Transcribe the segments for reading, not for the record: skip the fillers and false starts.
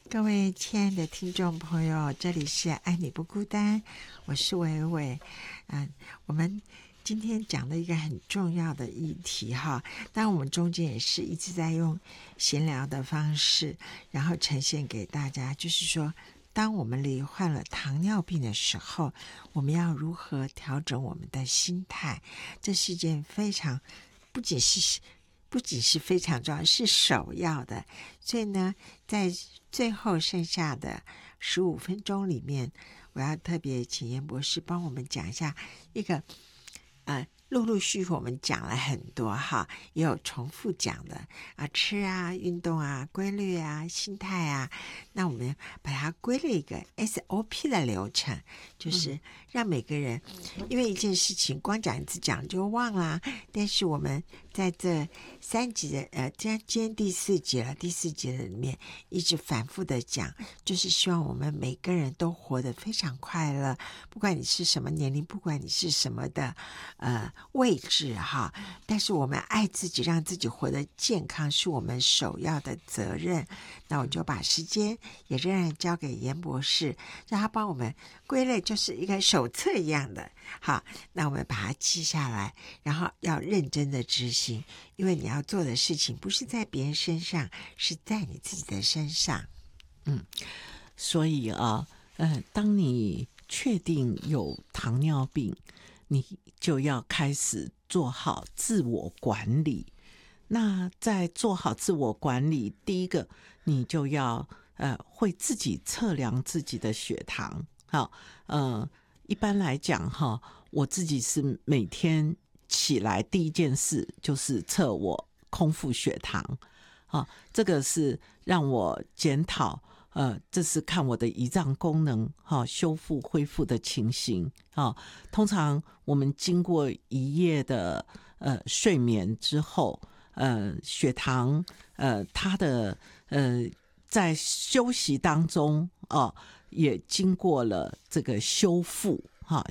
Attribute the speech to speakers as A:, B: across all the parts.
A: 各位亲爱的听众朋友，这里是爱你不孤单，我是伟伟。我们今天讲的一个很重要的议题哈，但我们中间也是一直在用闲聊的方式，然后呈现给大家，就是说，当我们罹患了糖尿病的时候，我们要如何调整我们的心态？这是一件非常不仅是非常重要，是首要的。所以呢，在最后剩下的15分钟里面，我要特别请严博士帮我们讲一下一个陆陆续续我们讲了很多哈，也有重复讲的吃啊、运动啊、规律啊、心态啊。那我们把它归了一个 SOP 的流程，就是让每个人，因为一件事情光讲一次讲就忘啦，但是我们在这3集的今天第4集了，第4集的里面一直反复的讲，就是希望我们每个人都活得非常快乐，不管你是什么年龄，不管你是什么的位置哈，但是我们爱自己，让自己活得健康是我们首要的责任。那我就把时间也仍然交给严博士，让他帮我们归类，就是一个手册一样的。好，那我们把它记下来，然后要认真的执行，因为你要做的事情不是在别人身上，是在你自己的身上。
B: 所以当你确定有糖尿病，你就要开始做好自我管理。那在做好自我管理，第一个你就要会自己测量自己的血糖。好，一般来讲哈，我自己是每天起来第一件事就是测我空腹血糖。这个是让我检讨这是看我的胰脏功能修复恢复的情形。通常我们经过一夜的睡眠之后，血糖它的在休息当中也经过了这个修复。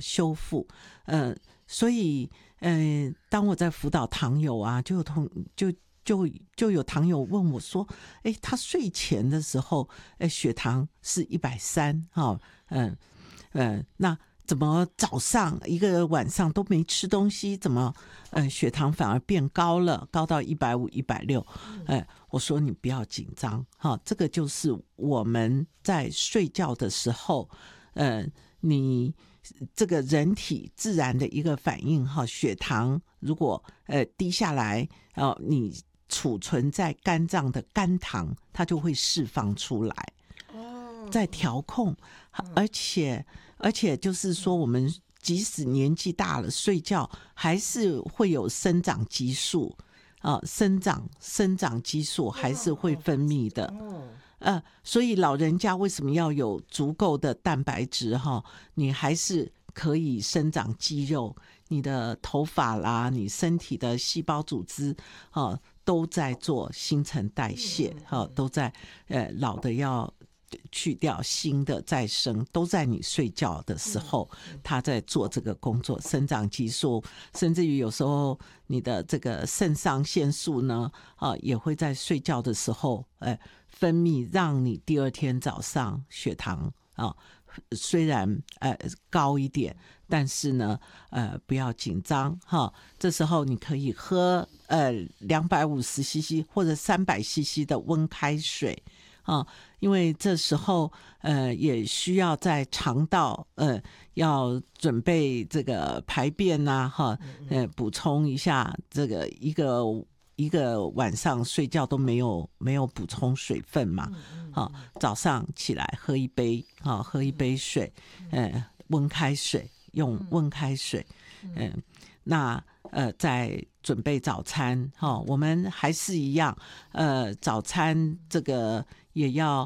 B: 所以当我在辅导糖友啊，就有糖友问我说，他睡前的时候血糖是130，那怎么早上一个晚上都没吃东西，怎么血糖反而变高了，高到150、160？我说你不要紧张，这个就是我们在睡觉的时候，你这个人体自然的一个反应，血糖如果低下来，你储存在肝脏的肝糖它就会释放出来，在调控。而且就是说，我们即使年纪大了，睡觉还是会有生长激素生长激素还是会分泌的。所以老人家为什么要有足够的蛋白质你还是可以生长肌肉，你的头发啦，你身体的细胞组织都在做新陈代谢都在老的要去掉，新的再生，都在你睡觉的时候他在做这个工作，生长激素，甚至于有时候你的这个肾上腺素呢也会在睡觉的时候分泌，让你第二天早上血糖虽然高一点，但是呢不要紧张这时候你可以喝250cc 或者300cc 的温开水因为这时候也需要在肠道要准备这个排便补充一下这个一个晚上睡觉都没有补充水分嘛早上起来喝一杯水温开水，用温开水那在准备早餐我们还是一样早餐这个也要